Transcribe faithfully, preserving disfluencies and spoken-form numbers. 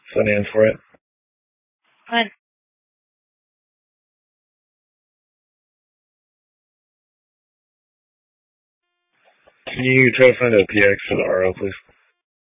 Finance for it. Fine. Can you try to find a P X for the R O, please?